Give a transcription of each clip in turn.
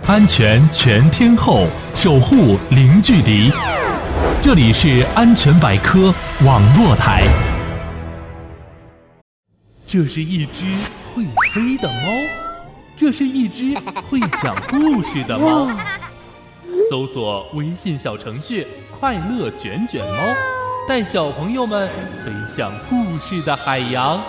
安全全天候，守护零距离。这里是安全百科网络台。这是一只会飞的猫，这是一只会讲故事的猫。搜索微信小程序快乐卷卷猫，带小朋友们飞向故事的海洋。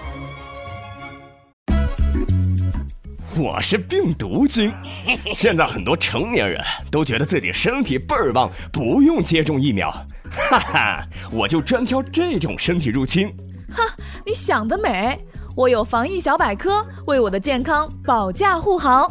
我是病毒君，现在很多成年人都觉得自己身体倍儿棒，不用接种疫苗，哈哈，我就专挑这种身体入侵。 哈，你想得美！我有防疫小百科，为我的健康保驾护航。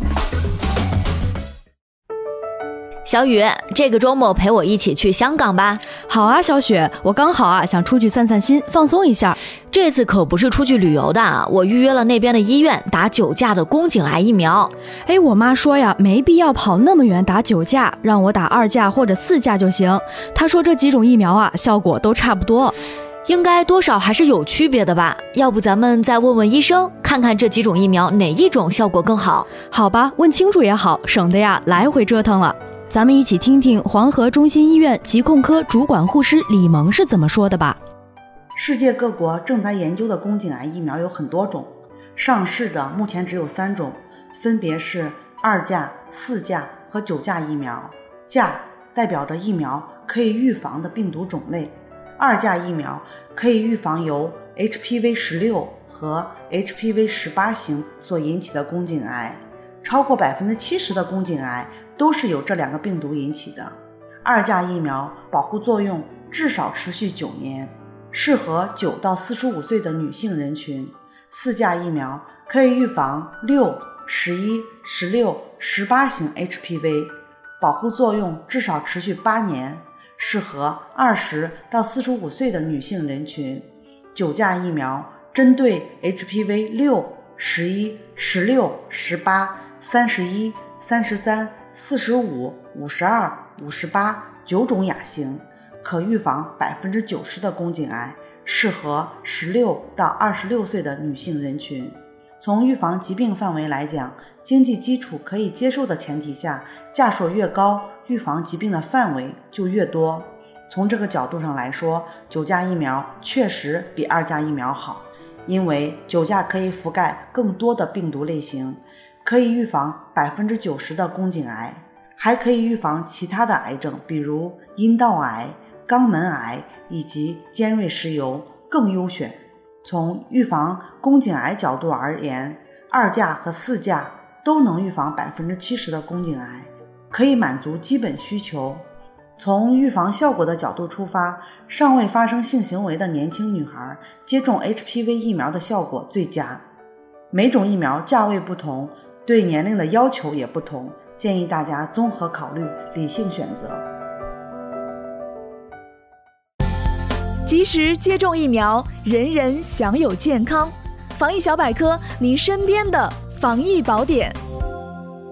小雨，这个周末陪我一起去香港吧。 好啊，小雪，我刚好想出去散散心，放松一下。 这次可不是出去旅游的，我预约了那边的医院打9价的宫颈癌疫苗。 我妈说呀，没必要跑那么远打9价，让我打2价或者4价就行。她说这几种疫苗效果都差不多。 应该多少还是有区别的吧？要不咱们再问问医生，看看这几种疫苗哪一种效果更好？ 好吧，问清楚也好，省得来回折腾了。咱们一起听听黄河中心医院疾控科主管护士李萌是怎么说的吧。 世界各国正在研究的宫颈癌疫苗有很多种，上市的目前只有3种，分别是2价、4价和9价疫苗。价代表着疫苗可以预防的病毒种类，2价疫苗可以预防由 HPV-16 和 HPV-18 型所引起的宫颈癌，超过70%的宫颈癌都是由这2个病毒引起的。2价疫苗保护作用至少持续9年，适合9到45岁的女性人群。4价疫苗可以预防6、11、16、18型 HPV， 保护作用至少持续8年，适合20到45岁的女性人群。9价疫苗针对 HPV-6、11、16、18、31、33、45、52、58 9种亚型，可预防90%的宫颈癌，适合16到26岁的女性人群。从预防疾病范围来讲，经济基础可以接受的前提下，价数越高，预防疾病的范围就越多。从这个角度上来说，9价疫苗确实比2价疫苗好，因为9价可以覆盖更多的病毒类型，可以预防90%的宫颈癌，还可以预防其他的癌症，比如阴道癌、肛门癌以及尖锐湿疣更优选。从预防宫颈癌角度而言，2价和4价都能预防70%的宫颈癌，可以满足基本需求。从预防效果的角度出发，尚未发生性行为的年轻女孩接种 HPV 疫苗的效果最佳。每种疫苗价位不同，对年龄的要求也不同，建议大家综合考虑，理性选择。 及时接种疫苗，人人享有健康。防疫小百科，您身边的防疫宝典。